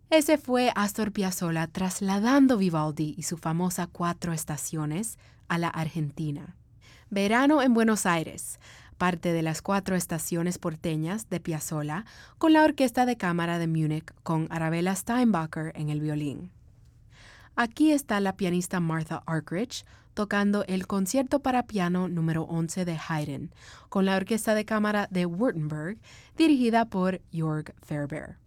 Ese fue Astor Piazzolla trasladando Vivaldi y su famosa Cuatro Estaciones a la Argentina. Verano en Buenos Aires, parte de las Cuatro Estaciones porteñas de Piazzolla, con la Orquesta de Cámara de Múnich con Arabella Steinbacher en el violín. Aquí está la pianista Martha Argerich tocando el Concierto para piano número 11 de Haydn, con la Orquesta de Cámara de Württemberg, dirigida por Jörg Ferber.